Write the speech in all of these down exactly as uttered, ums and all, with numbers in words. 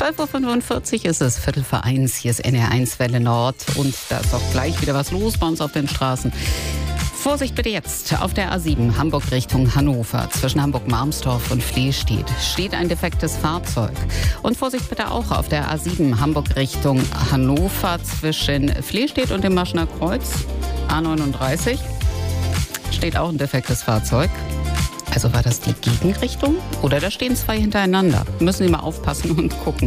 zwölf Uhr fünfundvierzig ist es, Viertel vor eins. Hier ist N R eins Welle Nord und da ist auch gleich wieder was los bei uns auf den Straßen. Vorsicht bitte jetzt, auf der A sieben Hamburg Richtung Hannover, zwischen Hamburg-Marmstorf und Flehstedt steht ein defektes Fahrzeug. Und Vorsicht bitte auch auf der A sieben Hamburg Richtung Hannover, zwischen Flehstedt und dem Maschener Kreuz, A neununddreißig, steht auch ein defektes Fahrzeug. Also war das die Gegenrichtung? Oder da stehen zwei hintereinander? Müssen Sie mal aufpassen und gucken.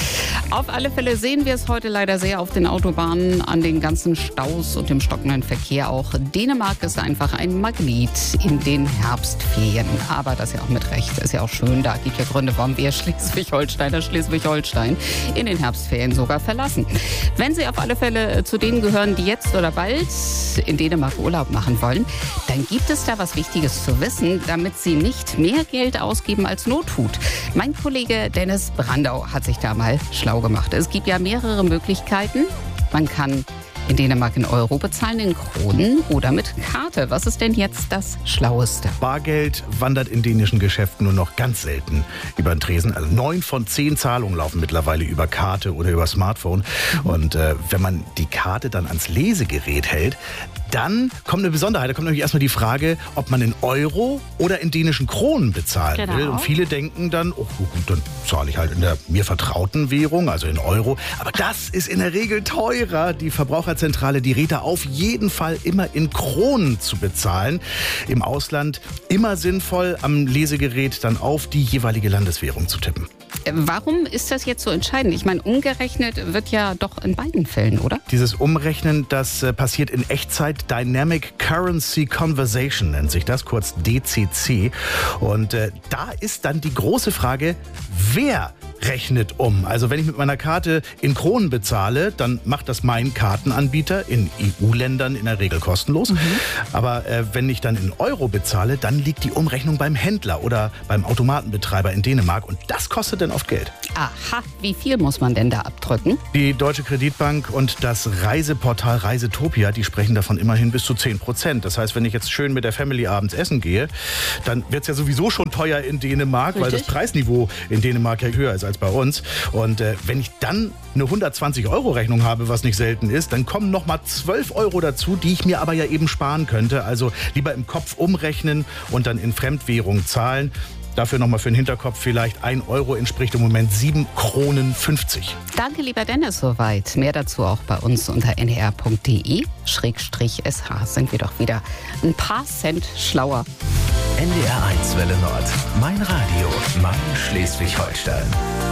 Auf alle Fälle sehen wir es heute leider sehr auf den Autobahnen, an den ganzen Staus und dem stockenden Verkehr auch. Dänemark ist einfach ein Magnet in den Herbstferien. Aber das ja auch mit Recht, ist ja auch schön. Da gibt ja Gründe, warum wir Schleswig-Holsteiner Schleswig-Holstein in den Herbstferien sogar verlassen. Wenn Sie auf alle Fälle zu denen gehören, die jetzt oder bald in Dänemark Urlaub machen wollen, dann gibt es da was Wichtiges zu wissen, damit Sie nicht mehr Geld ausgeben als Not tut. Mein Kollege Dennis Brandau hat sich da mal schlau gemacht. Es gibt ja mehrere Möglichkeiten. Man kann in Dänemark in Euro bezahlen, in Kronen oder mit Karte. Was ist denn jetzt das Schlaueste? Bargeld wandert in dänischen Geschäften nur noch ganz selten über den Tresen. Also neun von zehn Zahlungen laufen mittlerweile über Karte oder über Smartphone. Und äh, wenn man die Karte dann ans Lesegerät hält, dann kommt eine Besonderheit. Da kommt nämlich erstmal die Frage, ob man in Euro oder in dänischen Kronen bezahlen Genau. will. Und viele denken dann, oh gut, dann zahle ich halt in der mir vertrauten Währung, also in Euro. Aber das ist in der Regel teurer. Die Verbraucherzentrale, die rät da auf jeden Fall immer in Kronen zu bezahlen. Im Ausland immer sinnvoll, am Lesegerät dann auf die jeweilige Landeswährung zu tippen. Warum ist das jetzt so entscheidend? Ich meine, umgerechnet wird ja doch in beiden Fällen, oder? Dieses Umrechnen, das äh, passiert in Echtzeit. Dynamic Currency Conversion nennt sich das, kurz D C C. Und äh, da ist dann die große Frage, wer rechnet um? Also wenn ich mit meiner Karte in Kronen bezahle, dann macht das mein Kartenanbieter in E U-Ländern in der Regel kostenlos. Mhm. Aber äh, wenn ich dann in Euro bezahle, dann liegt die Umrechnung beim Händler oder beim Automatenbetreiber in Dänemark. Und das kostet dann oft Geld. Aha, wie viel muss man denn da abdrücken? Die Deutsche Kreditbank und das Reiseportal Reisetopia, die sprechen davon immerhin bis zu zehn Prozent. Das heißt, wenn ich jetzt schön mit der Family abends essen gehe, dann wird es ja sowieso schon teuer in Dänemark, Richtig? Weil das Preisniveau in Dänemark ja höher ist als bei uns. Und äh, wenn ich dann eine hundertzwanzig Euro Rechnung habe, was nicht selten ist, dann kommen noch mal zwölf Euro dazu, die ich mir aber ja eben sparen könnte. Also lieber im Kopf umrechnen und dann in Fremdwährung zahlen. Dafür nochmal für den Hinterkopf vielleicht ein Euro entspricht im Moment sieben Kronen fünfzig. Danke, lieber Dennis, soweit. Mehr dazu auch bei uns unter n r punkt d e schrägstrich s h sind wir doch wieder ein paar Cent schlauer. N D R eins Welle Nord. Mein Radio, mein Schleswig-Holstein.